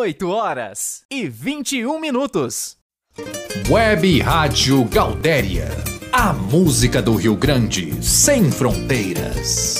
8h21. Web Rádio Gaudéria. A música do Rio Grande, sem fronteiras.